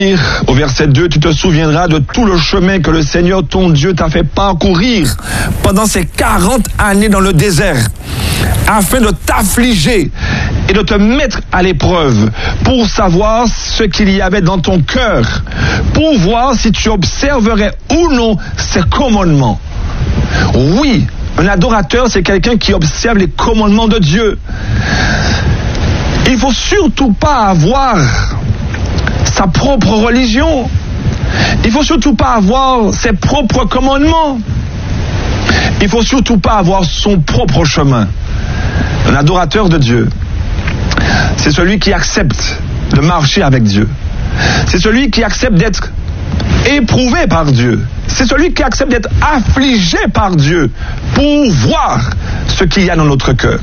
Au verset 2, tu te souviendras de tout le chemin que le Seigneur ton Dieu t'a fait parcourir pendant ces 40 années dans le désert, afin de t'affliger et de te mettre à l'épreuve, pour savoir ce qu'il y avait dans ton cœur, pour voir si tu observerais ou non ses commandements. Oui, un adorateur, c'est quelqu'un qui observe les commandements de Dieu. Il ne faut surtout pas avoir sa propre religion. Il ne faut surtout pas avoir ses propres commandements. Il ne faut surtout pas avoir son propre chemin. Un adorateur de Dieu, c'est celui qui accepte de marcher avec Dieu. C'est celui qui accepte d'être éprouvé par Dieu. C'est celui qui accepte d'être affligé par Dieu pour voir ce qu'il y a dans notre cœur.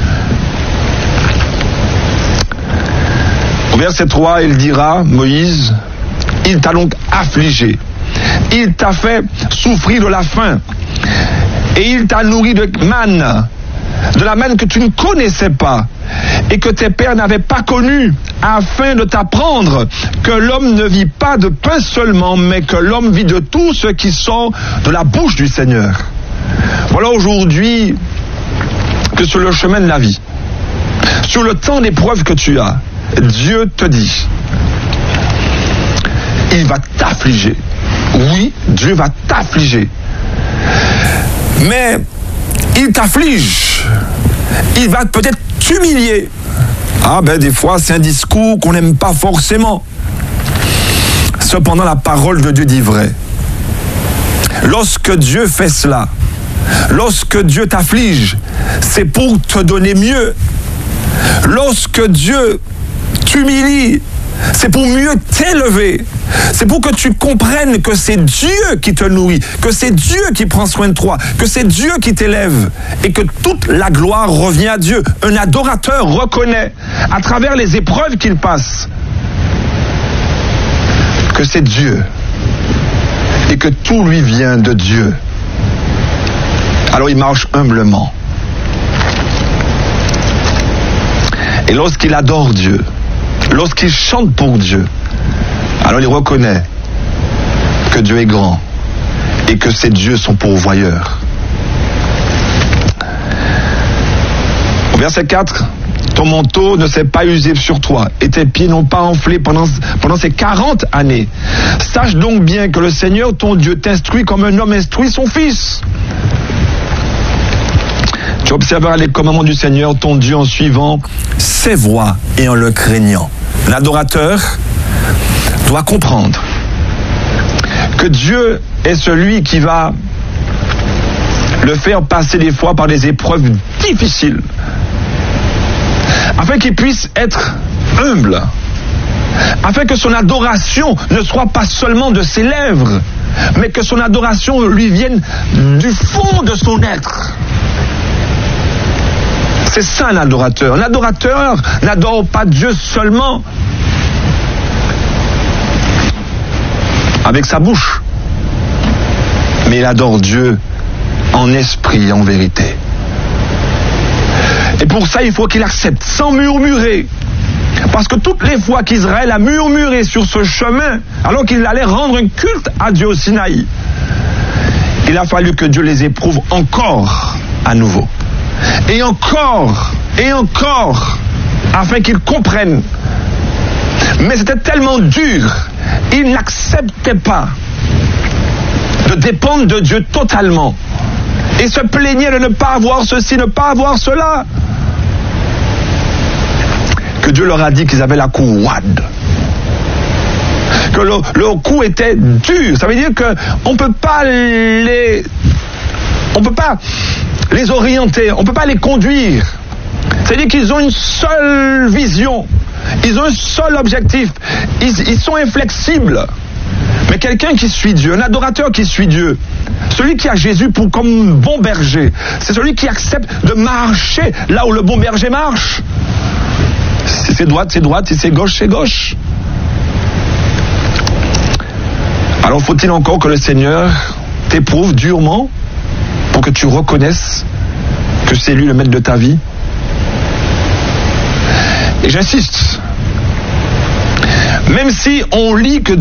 Au verset 3, il dira, Moïse, il t'a donc affligé. Il t'a fait souffrir de la faim. Et il t'a nourri de manne, de la manne que tu ne connaissais pas et que tes pères n'avaient pas connue, afin de t'apprendre que l'homme ne vit pas de pain seulement, mais que l'homme vit de tout ce qui sort de la bouche du Seigneur. Voilà aujourd'hui que sur le chemin de la vie, sur le temps d'épreuve que tu as, Dieu te dit, il va t'affliger. Oui, Dieu va t'affliger. Mais il t'afflige. Il va peut-être t'humilier. Des fois, c'est un discours qu'on n'aime pas forcément. Cependant, la parole de Dieu dit vrai. Lorsque Dieu fait cela, lorsque Dieu t'afflige, c'est pour te donner mieux. Lorsque Dieu t'humilie, c'est pour mieux t'élever. C'est pour que tu comprennes que c'est Dieu qui te nourrit, que c'est Dieu qui prend soin de toi, que c'est Dieu qui t'élève et que toute la gloire revient à Dieu. Un adorateur reconnaît, à travers les épreuves qu'il passe, que c'est Dieu et que tout lui vient de Dieu. Alors il marche humblement. Et lorsqu'il adore Dieu, lorsqu'il chante pour Dieu, alors il reconnaît que Dieu est grand et que c'est Dieu son pourvoyeur. Au verset 4, ton manteau ne s'est pas usé sur toi et tes pieds n'ont pas enflé pendant ces 40 années. Sache donc bien que le Seigneur ton Dieu t'instruit comme un homme instruit son fils. Tu observeras les commandements du Seigneur ton Dieu en suivant ses voies et en le craignant. L'adorateur doit comprendre que Dieu est celui qui va le faire passer des fois par des épreuves difficiles, afin qu'il puisse être humble, afin que son adoration ne soit pas seulement de ses lèvres, mais que son adoration lui vienne du fond de son être. C'est ça un adorateur. Un adorateur n'adore pas Dieu seulement avec sa bouche, mais il adore Dieu en esprit et en vérité. Et pour ça, il faut qu'il accepte sans murmurer. Parce que toutes les fois qu'Israël a murmuré sur ce chemin, alors qu'il allait rendre un culte à Dieu au Sinaï, il a fallu que Dieu les éprouve encore à nouveau. Et encore, afin qu'ils comprennent. Mais c'était tellement dur, ils n'acceptaient pas de dépendre de Dieu totalement. Et se plaignaient de ne pas avoir ceci, ne pas avoir cela. Que Dieu leur a dit qu'ils avaient la cou ouade. Que leur cou était dur. Ça veut dire qu'on ne peut pas les orienter, on ne peut pas les conduire. C'est-à-dire qu'ils ont une seule vision, ils ont un seul objectif, ils sont inflexibles. Mais quelqu'un qui suit Dieu, un adorateur qui suit Dieu, celui qui a Jésus comme bon berger, c'est celui qui accepte de marcher là où le bon berger marche. Si c'est droite, c'est droite, si c'est gauche, c'est gauche. Alors faut-il encore que le Seigneur t'éprouve durement pour que tu reconnaisses que c'est lui le maître de ta vie? Et j'insiste, Même si on lit que